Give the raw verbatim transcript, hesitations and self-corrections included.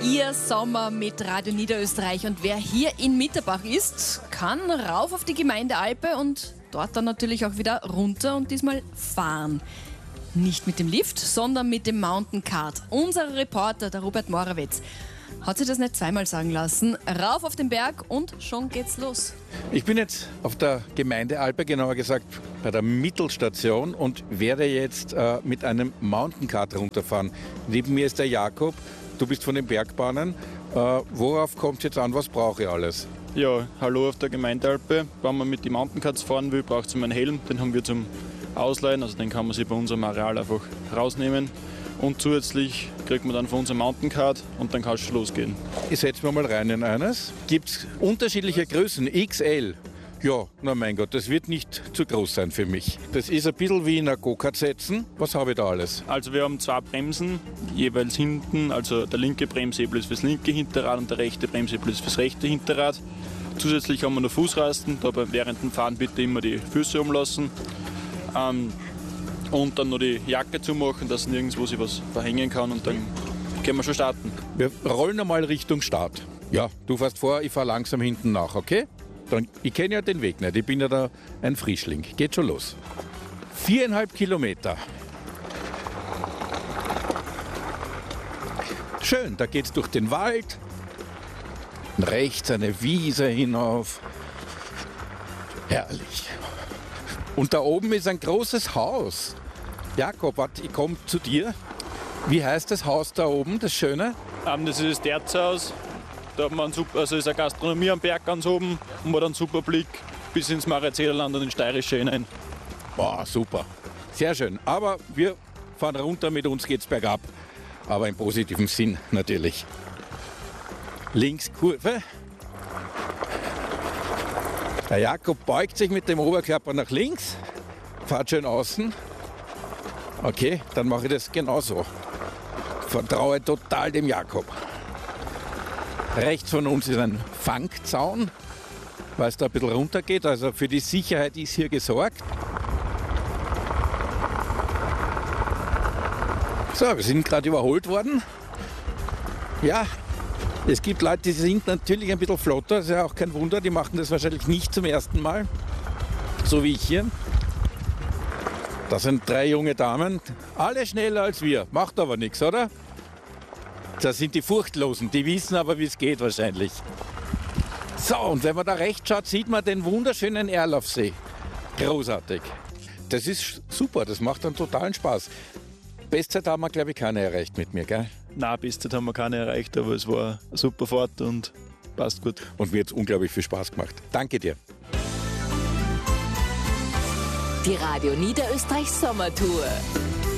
Ihr Sommer mit Radio Niederösterreich. Und wer hier in Mitterbach ist, kann rauf auf die Gemeindealpe und dort dann natürlich auch wieder runter und diesmal fahren. Nicht mit dem Lift, sondern mit dem Mountain Kart. Unser Reporter, der Robert Morawetz, hat sich das nicht zweimal sagen lassen. Rauf auf den Berg und schon geht's los. Ich bin jetzt auf der Gemeindealpe, genauer gesagt bei der Mittelstation, und werde jetzt äh, mit einem Mountain Kart runterfahren. Neben mir ist der Jakob. Du bist von den Bergbahnen. Äh, worauf kommt es jetzt an? Was brauche ich alles? Ja, hallo auf der Gemeindealpe. Wenn man mit den Mountaincards fahren will, braucht man einen Helm. Den haben wir zum Ausleihen. Also den kann man sich bei unserem Areal einfach rausnehmen. Und zusätzlich kriegt man dann von unserem Mountaincar und dann kann es schon losgehen. Ich setze mir mal rein in eines. Gibt es unterschiedliche Größen? X L? Ja, na mein Gott, das wird nicht zu groß sein für mich. Das ist ein bisschen wie in einer Go-Kart setzen. Was habe ich da alles? Also wir haben zwei Bremsen, jeweils hinten. Also der linke Bremshebel ist fürs linke Hinterrad und der rechte Bremshebel ist fürs rechte Hinterrad. Zusätzlich haben wir noch Fußrasten, da während dem Fahren bitte immer die Füße umlassen. Ähm, und dann noch die Jacke zumachen, dass nirgendwo sich was verhängen kann, und dann können wir schon starten. Wir rollen einmal Richtung Start. Ja, du fährst vor, ich fahre langsam hinten nach, okay? Dann, ich kenne ja den Weg nicht, ich bin ja da ein Frischling. Geht schon los. Viereinhalb Kilometer. Schön, da geht's durch den Wald. Rechts eine Wiese hinauf. Herrlich. Und da oben ist ein großes Haus. Jakob, warte, ich komme zu dir. Wie heißt das Haus da oben, das Schöne? Ähm, das ist das Terzhaus. Da hat man einen super, also ist eine Gastronomie am Berg ganz oben und man hat einen super Blick bis ins Maritz-Ederland und ins Steirische hinein. Boah, super. Sehr schön. Aber wir fahren runter, mit uns geht's bergab. Aber im positiven Sinn natürlich. Links Kurve. Der Jakob beugt sich mit dem Oberkörper nach links, fährt schön außen. Okay, dann mache ich das genauso. Vertraue total dem Jakob. Rechts von uns ist ein Fangzaun, weil es da ein bisschen runter geht. Also für die Sicherheit ist hier gesorgt. So, wir sind gerade überholt worden. Ja, es gibt Leute, die sind natürlich ein bisschen flotter. Das ist ja auch kein Wunder, die machen das wahrscheinlich nicht zum ersten Mal. So wie ich hier. Das sind drei junge Damen, alle schneller als wir. Macht aber nichts, oder? Das sind die Furchtlosen, die wissen aber, wie es geht wahrscheinlich. So, und wenn man da rechts schaut, sieht man den wunderschönen Erlaufsee. Großartig. Das ist super, das macht einen totalen Spaß. Bestzeit haben wir, glaube ich, keine erreicht mit mir, gell? Nein, Bestzeit haben wir keine erreicht, aber es war eine super Fahrt und passt gut. Und mir hat es unglaublich viel Spaß gemacht. Danke dir. Die Radio Niederösterreich Sommertour.